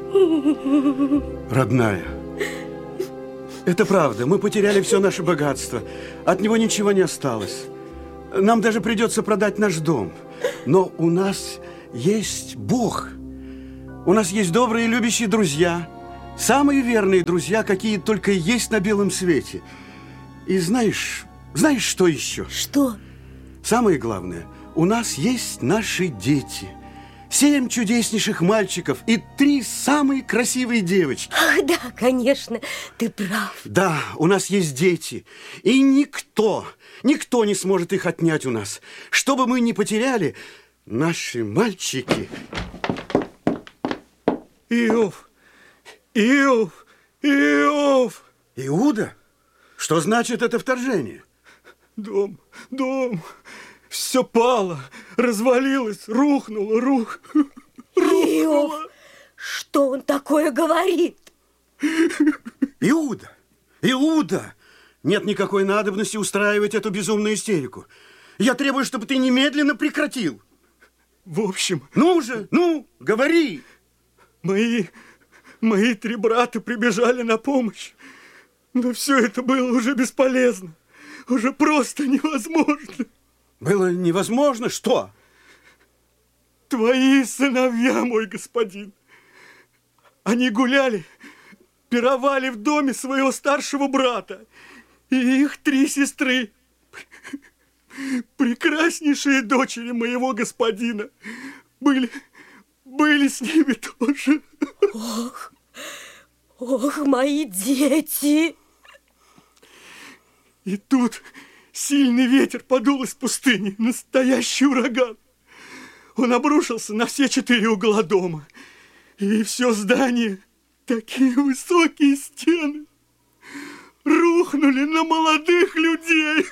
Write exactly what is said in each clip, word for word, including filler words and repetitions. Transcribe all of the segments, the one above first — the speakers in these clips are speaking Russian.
Родная, это правда. Мы потеряли все наше богатство. От него ничего не осталось. Нам даже придется продать наш дом. Но у нас есть Бог. У нас есть добрые и любящие друзья. Самые верные друзья, какие только есть на белом свете. И знаешь, знаешь, что еще? Что? Самое главное, у нас есть наши дети. Семь чудеснейших мальчиков и три самые красивые девочки. Ах, да, конечно, ты прав. Да, у нас есть дети. И никто, никто не сможет их отнять у нас. Что бы мы ни потеряли, наши мальчики... Иов! Иов! Иов! Иуда? Что значит это вторжение? Дом, дом, все пало, развалилось, рухнуло, рух, Иов, что он такое говорит? Иуда, Иуда, нет никакой надобности устраивать эту безумную истерику. Я требую, чтобы ты немедленно прекратил. В общем... Ну же, ну, говори. Мои, мои три брата прибежали на помощь, но все это было уже бесполезно. Уже просто невозможно. Было невозможно? Что? Твои сыновья, мой господин. Они гуляли, пировали в доме своего старшего брата и их три сестры. Прекраснейшие дочери моего господина были, были с ними тоже. Ох, ох, мои дети! И тут сильный ветер подул из пустыни, настоящий ураган. Он обрушился на все четыре угла дома. И все здание, такие высокие стены, рухнули на молодых людей.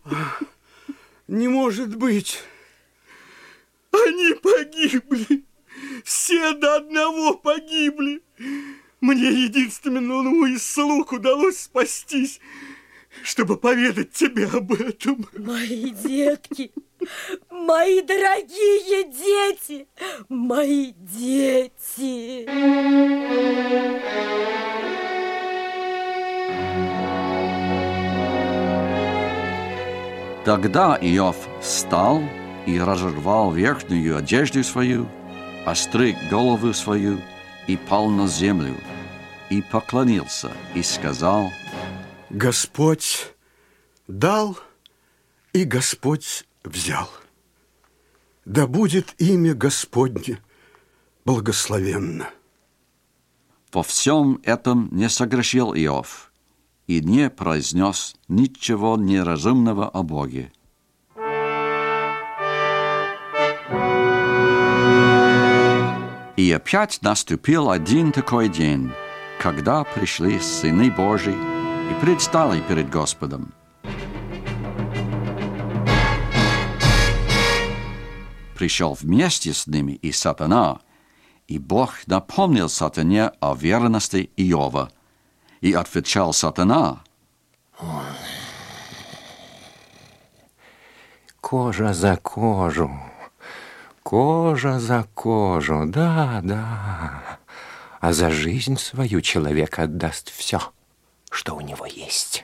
Не может быть. Они погибли. Все до одного погибли. Мне единственному из слуг удалось спастись, чтобы поведать тебе об этом. Мои детки, мои дорогие дети, мои дети. Тогда Иов встал и разорвал верхнюю одежду свою, остриг голову свою и пал на землю, и поклонился, и сказал: Господь дал, и Господь взял. Да будет имя Господне благословенно. Во всем этом не согрешил Иов и не произнес ничего неразумного о Боге. И опять наступил один такой день, когда пришли сыны Божии и предстали перед Господом. Пришел вместе с ними и сатана, и Бог напомнил сатане о верности Иова, и отвечал сатана: кожа за кожу, кожа за кожу, да, да. А за жизнь свою человек отдаст все, что у него есть.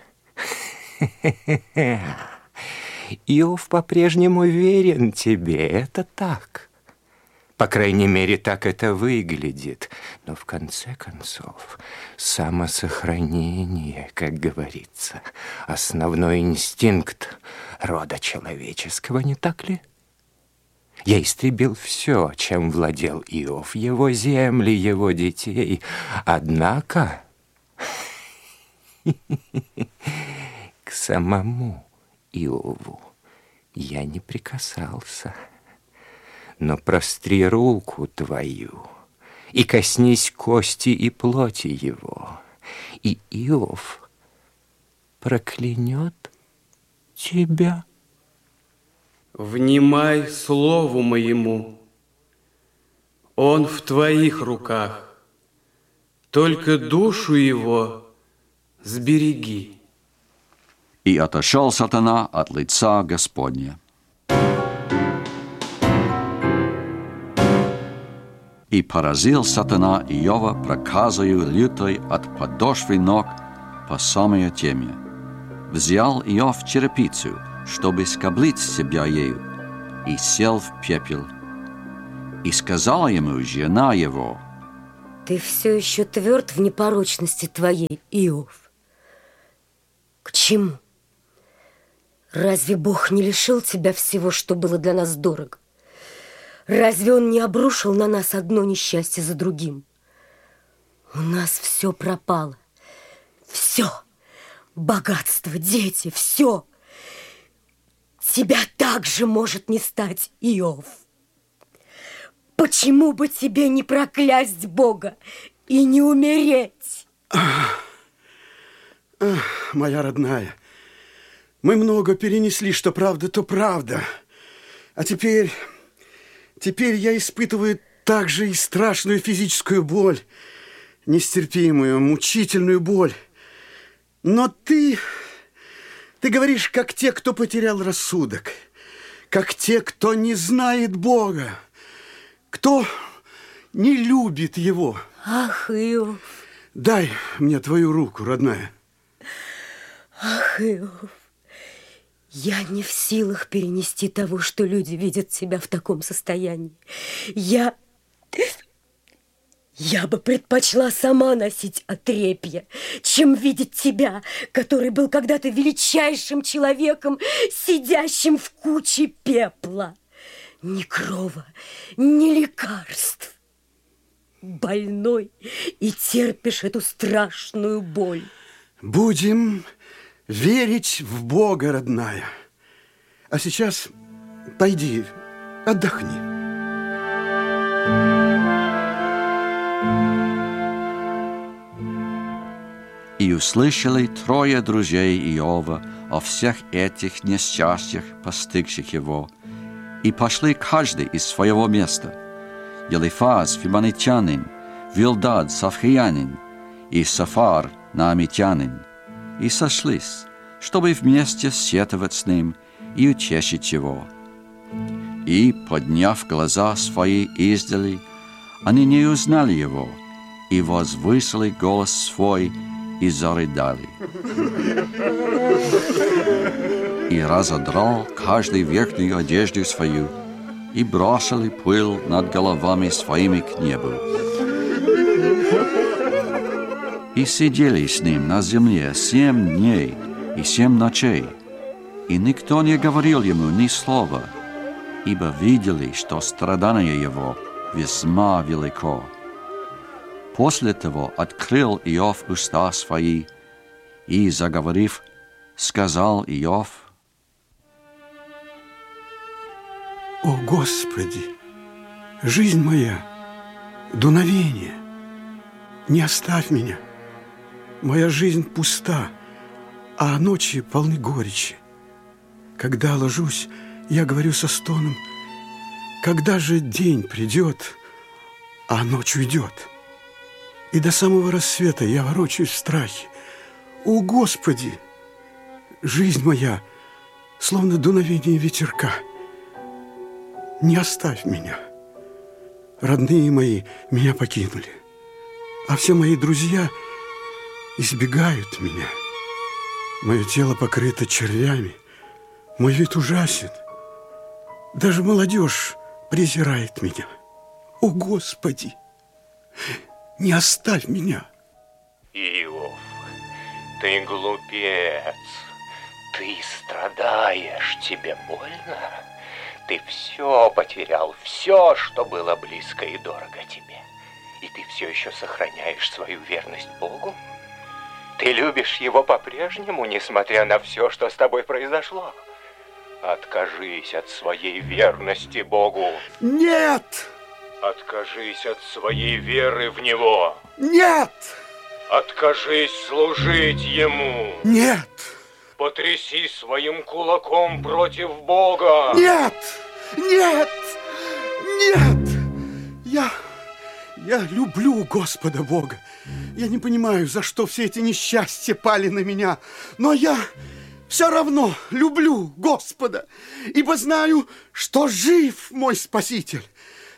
Иов по-прежнему верен тебе, это так. По крайней мере, так это выглядит. Но в конце концов, самосохранение, как говорится, основной инстинкт рода человеческого, не так ли? Я истребил все, чем владел Иов, его земли, его детей. Однако к самому Иову я не прикасался. Но простри руку твою и коснись кости и плоти его, и Иов проклянет тебя. Внимай слову моему, он в твоих руках, только душу его сбереги. И отошел сатана от лица Господня. И поразил сатана Иова проказою лютой от подошвы ног по самое темя. Взял Иов черепицу, чтобы скоблить себя ею, и сел в пепел. И сказала ему жена его: Ты все еще тверд в непорочности твоей, Иов. К чему? Разве Бог не лишил тебя всего, что было для нас дорого? Разве Он не обрушил на нас одно несчастье за другим? У нас все пропало. Все. Богатство, дети, все. Тебя также может не стать, Иов. Почему бы тебе не проклясть Бога и не умереть? Ах, ах, моя родная, мы много перенесли, что правда, то правда. А теперь... Теперь я испытываю также и страшную физическую боль, нестерпимую, мучительную боль. Но ты, ты говоришь, как те, кто потерял рассудок, как те, кто не знает Бога, кто не любит Его. Ах, Иов. Дай мне твою руку, родная. Ах, Иов. Я не в силах перенести того, что люди видят тебя в таком состоянии. Я... Я бы предпочла сама носить отрепье, чем видеть тебя, который был когда-то величайшим человеком, сидящим в куче пепла. Ни крова, ни лекарств. Больной и терпишь эту страшную боль. Будем... верить в Бога, родная. А сейчас пойди, отдохни. И услышали трое друзей Иова о всех этих несчастьях, постигших его, и пошли каждый из своего места. Елифаз, фимонитянин, Вилдад, сафхиянин, и Сафар, наамитянин, и сошлись, чтобы вместе сетовать с ним и утешить его. И, подняв глаза свои издали, они не узнали его, и возвысили голос свой, и зарыдали. И разодрал каждый верхнюю одежду свою, и бросили пыль над головами своими к небу. И сидели с ним на земле семь дней и семь ночей, и никто не говорил ему ни слова, ибо видели, что страдание его весьма велико. После того открыл Иов уста свои, и, заговорив, сказал Иов: О, Господи, жизнь моя, дуновение, не оставь меня. Моя жизнь пуста, а ночи полны горечи. Когда ложусь, я говорю со стоном: когда же день придет, а ночь уйдет? И до самого рассвета я ворочаюсь в страхе. О, Господи, жизнь моя, словно дуновение ветерка. Не оставь меня. Родные мои меня покинули, а все мои друзья избегают меня. Мое тело покрыто червями, мой вид ужасен. Даже молодежь презирает меня. О, Господи, не оставь меня. Иов, ты глупец, ты страдаешь, тебе больно? Ты все потерял, все, что было близко и дорого тебе. И ты все еще сохраняешь свою верность Богу? Ты любишь Его по-прежнему, несмотря на все, что с тобой произошло? Откажись от своей верности Богу. Нет! Откажись от своей веры в Него. Нет! Откажись служить Ему. Нет! Потряси своим кулаком против Бога. Нет! Нет! Нет! Я... Я люблю Господа Бога. Я не понимаю, за что все эти несчастья пали на меня, но я все равно люблю Господа, ибо знаю, что жив мой Спаситель.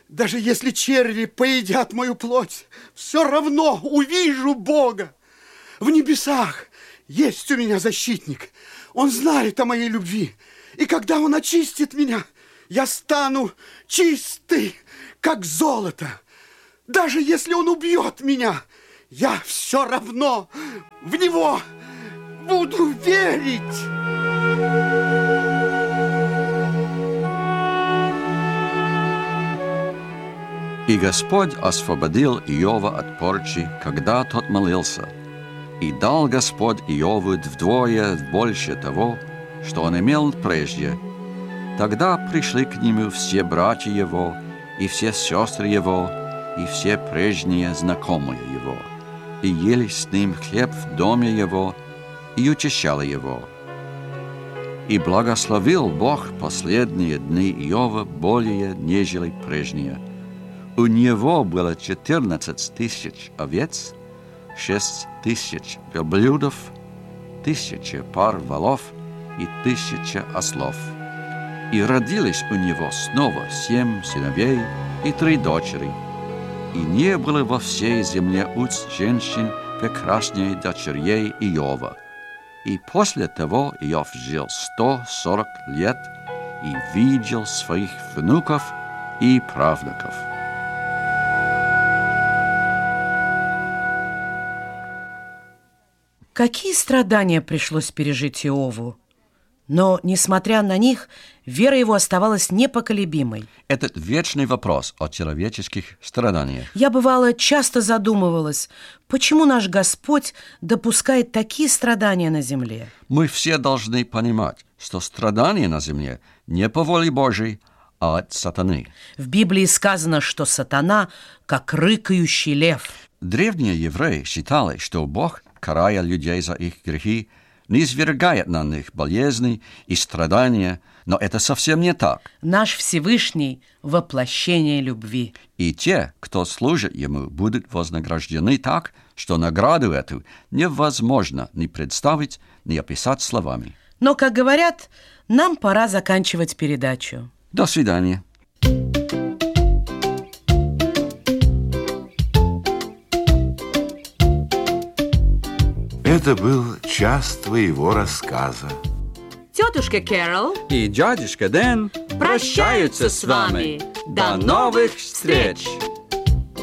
Даже если черви поедят мою плоть, все равно увижу Бога. В небесах есть у меня защитник. Он знает о моей любви. И когда Он очистит меня, я стану чистый, как золото. Даже если Он убьет меня, я все равно в Него буду верить. И Господь освободил Иова от порчи, когда тот молился, и дал Господь Иову вдвое больше того, что он имел прежде. Тогда пришли к нему все братья его, и все сестры его, и все прежние знакомые его, и ели с ним хлеб в доме его, и утешали его. И благословил Бог последние дни Иова более, нежели прежние. У него было четырнадцать тысяч овец, шесть тысяч верблюдов, тысяча пар волов и тысяча ослов. И родились у него снова семь сыновей и три дочери. И не было во всей земле уц женщин прекраснее дочерей Иова. И после того Иов жил сто сорок лет и видел своих внуков и правнуков. Какие страдания пришлось пережить Иову? Но, несмотря на них, вера его оставалась непоколебимой. Этот вечный вопрос о человеческих страданиях. Я, бывало, часто задумывалась, почему наш Господь допускает такие страдания на земле? Мы все должны понимать, что страдания на земле не по воле Божьей, а от сатаны. В Библии сказано, что сатана как рыкающий лев. Древние евреи считали, что Бог, карая людей за их грехи, низвергает на них болезни и страдания, но это совсем не так. Наш Всевышний – воплощение любви. И те, кто служит Ему, будут вознаграждены так, что награду эту невозможно ни представить, ни описать словами. Но, как говорят, нам пора заканчивать передачу. До свидания. Это был час твоего рассказа. Тетушка Кэрол И дядюшка Дэн прощаются с вами. До новых встреч!